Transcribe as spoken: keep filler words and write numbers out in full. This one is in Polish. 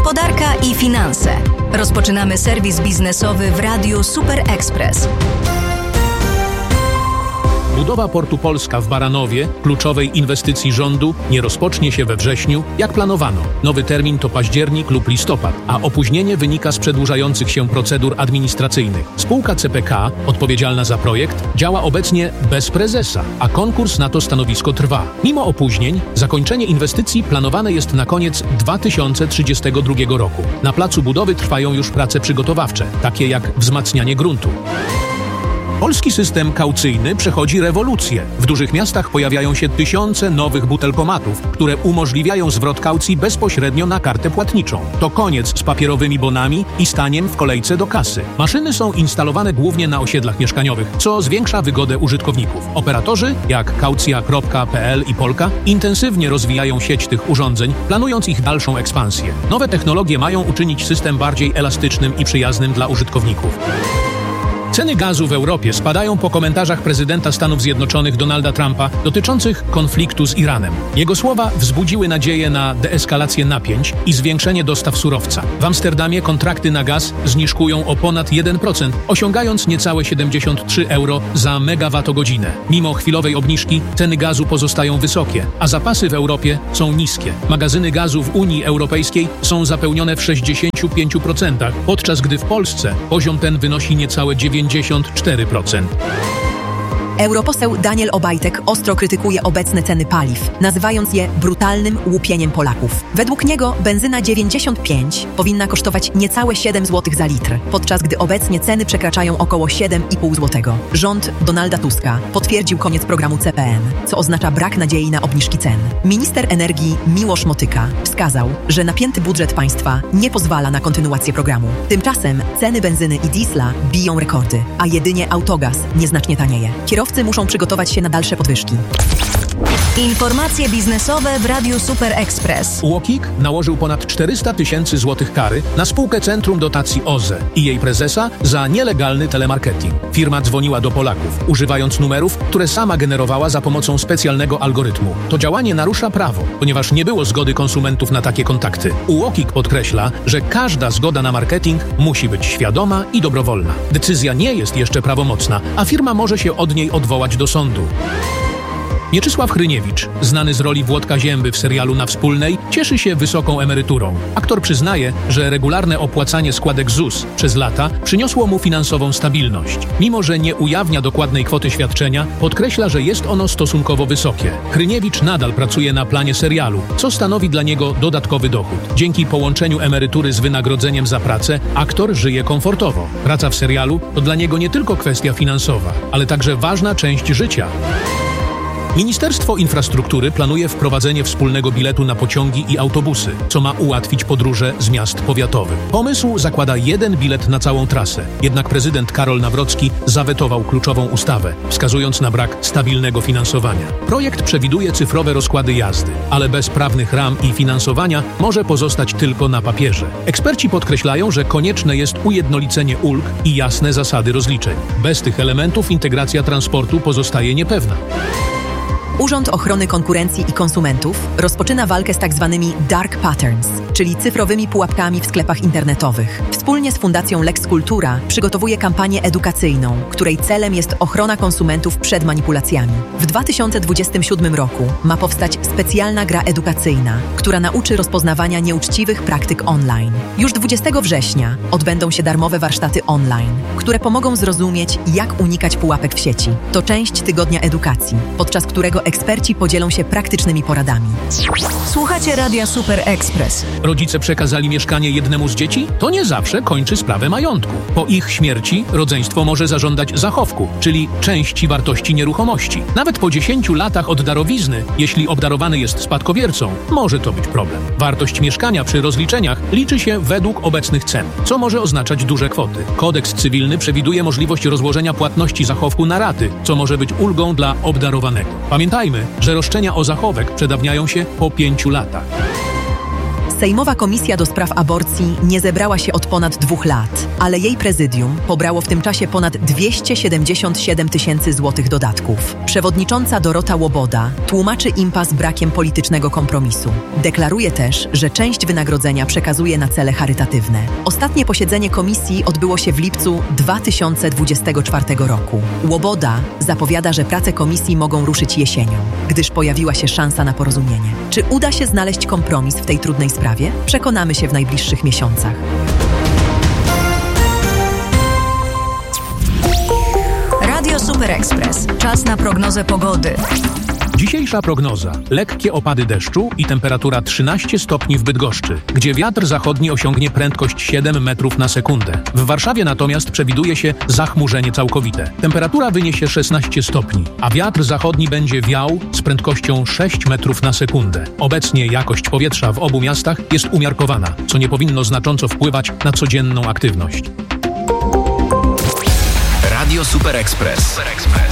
Gospodarka i finanse. Rozpoczynamy serwis biznesowy w Radiu Super Express. Budowa Portu Polska w Baranowie, kluczowej inwestycji rządu, nie rozpocznie się we wrześniu, jak planowano. Nowy termin to październik lub listopad, a opóźnienie wynika z przedłużających się procedur administracyjnych. Spółka C P K, odpowiedzialna za projekt, działa obecnie bez prezesa, a konkurs na to stanowisko trwa. Mimo opóźnień, zakończenie inwestycji planowane jest na koniec dwa tysiące trzydziestego drugiego roku. Na placu budowy trwają już prace przygotowawcze, takie jak wzmacnianie gruntu. Polski system kaucyjny przechodzi rewolucję. W dużych miastach pojawiają się tysiące nowych butelkomatów, które umożliwiają zwrot kaucji bezpośrednio na kartę płatniczą. To koniec z papierowymi bonami i staniem w kolejce do kasy. Maszyny są instalowane głównie na osiedlach mieszkaniowych, co zwiększa wygodę użytkowników. Operatorzy, jak kaucja kropka p l i Polka, intensywnie rozwijają sieć tych urządzeń, planując ich dalszą ekspansję. Nowe technologie mają uczynić system bardziej elastycznym i przyjaznym dla użytkowników. Ceny gazu w Europie spadają po komentarzach prezydenta Stanów Zjednoczonych Donalda Trumpa dotyczących konfliktu z Iranem. Jego słowa wzbudziły nadzieję na deeskalację napięć i zwiększenie dostaw surowca. W Amsterdamie kontrakty na gaz zniżkują o ponad jeden procent, osiągając niecałe siedemdziesiąt trzy euro za megawattogodzinę. Mimo chwilowej obniżki ceny gazu pozostają wysokie, a zapasy w Europie są niskie. Magazyny gazu w Unii Europejskiej są zapełnione w sześćdziesięciu pięciu procentach, podczas gdy w Polsce poziom ten wynosi niecałe dziewięćdziesiąt cztery procent. Europoseł Daniel Obajtek ostro krytykuje obecne ceny paliw, nazywając je brutalnym łupieniem Polaków. Według niego benzyna dziewięćdziesiąt pięć powinna kosztować niecałe siedem złotych za litr, podczas gdy obecnie ceny przekraczają około siedem i pół złotego. Rząd Donalda Tuska potwierdził koniec programu C P N, co oznacza brak nadziei na obniżki cen. Minister energii Miłosz Motyka wskazał, że napięty budżet państwa nie pozwala na kontynuację programu. Tymczasem ceny benzyny i diesla biją rekordy, a jedynie autogaz nieznacznie tanieje. Kierowcy muszą przygotować się na dalsze podwyżki. Informacje biznesowe w Radiu Super Express. U O K I K nałożył ponad czterysta tysięcy złotych kary na spółkę Centrum Dotacji O Z E i jej prezesa za nielegalny telemarketing. Firma dzwoniła do Polaków, używając numerów, które sama generowała za pomocą specjalnego algorytmu. To działanie narusza prawo, ponieważ nie było zgody konsumentów na takie kontakty. U O K I K podkreśla, że każda zgoda na marketing musi być świadoma i dobrowolna. Decyzja nie jest jeszcze prawomocna, a firma może się od niej odwołać do sądu. Mieczysław Hryniewicz, znany z roli Włodka Zięby w serialu Na Wspólnej, cieszy się wysoką emeryturą. Aktor przyznaje, że regularne opłacanie składek Z U S przez lata przyniosło mu finansową stabilność. Mimo że nie ujawnia dokładnej kwoty świadczenia, podkreśla, że jest ono stosunkowo wysokie. Hryniewicz nadal pracuje na planie serialu, co stanowi dla niego dodatkowy dochód. Dzięki połączeniu emerytury z wynagrodzeniem za pracę, aktor żyje komfortowo. Praca w serialu to dla niego nie tylko kwestia finansowa, ale także ważna część życia. Ministerstwo Infrastruktury planuje wprowadzenie wspólnego biletu na pociągi i autobusy, co ma ułatwić podróże z miast powiatowych. Pomysł zakłada jeden bilet na całą trasę, jednak prezydent Karol Nawrocki zawetował kluczową ustawę, wskazując na brak stabilnego finansowania. Projekt przewiduje cyfrowe rozkłady jazdy, ale bez prawnych ram i finansowania może pozostać tylko na papierze. Eksperci podkreślają, że konieczne jest ujednolicenie ulg i jasne zasady rozliczeń. Bez tych elementów integracja transportu pozostaje niepewna. Urząd Ochrony Konkurencji i Konsumentów rozpoczyna walkę z tzw. dark patterns, czyli cyfrowymi pułapkami w sklepach internetowych. Wspólnie z Fundacją Lex Kultura przygotowuje kampanię edukacyjną, której celem jest ochrona konsumentów przed manipulacjami. W dwa tysiące dwudziestym siódmym roku ma powstać specjalna gra edukacyjna, która nauczy rozpoznawania nieuczciwych praktyk online. Już dwudziestego września odbędą się darmowe warsztaty online, które pomogą zrozumieć, jak unikać pułapek w sieci. To część tygodnia edukacji, podczas którego eksperci podzielą się praktycznymi poradami. Słuchacie Radia Super Express. Rodzice przekazali mieszkanie jednemu z dzieci? To nie zawsze kończy sprawę majątku. Po ich śmierci rodzeństwo może zażądać zachowku, czyli części wartości nieruchomości. Nawet po dziesięciu latach od darowizny, jeśli obdarowany jest spadkobiercą, może to być problem. Wartość mieszkania przy rozliczeniach liczy się według obecnych cen, co może oznaczać duże kwoty. Kodeks cywilny przewiduje możliwość rozłożenia płatności zachowku na raty, co może być ulgą dla obdarowanego. Pamiętajmy, że roszczenia o zachowek przedawniają się po pięciu latach. Sejmowa Komisja do Spraw Aborcji nie zebrała się od ponad dwóch lat, ale jej prezydium pobrało w tym czasie ponad dwieście siedemdziesiąt siedem tysięcy złotych dodatków. Przewodnicząca Dorota Łoboda tłumaczy impas brakiem politycznego kompromisu. Deklaruje też, że część wynagrodzenia przekazuje na cele charytatywne. Ostatnie posiedzenie komisji odbyło się w lipcu dwa tysiące dwudziestego czwartego roku. Łoboda zapowiada, że prace komisji mogą ruszyć jesienią, gdyż pojawiła się szansa na porozumienie. Czy uda się znaleźć kompromis w tej trudnej sprawie? Przekonamy się w najbliższych miesiącach. Radio Super Express. Czas na prognozę pogody. Dzisiejsza prognoza. Lekkie opady deszczu i temperatura trzynaście stopni w Bydgoszczy, gdzie wiatr zachodni osiągnie prędkość siedem metrów na sekundę. W Warszawie natomiast przewiduje się zachmurzenie całkowite. Temperatura wyniesie szesnaście stopni, a wiatr zachodni będzie wiał z prędkością sześć metrów na sekundę. Obecnie jakość powietrza w obu miastach jest umiarkowana, co nie powinno znacząco wpływać na codzienną aktywność. Radio Super Express.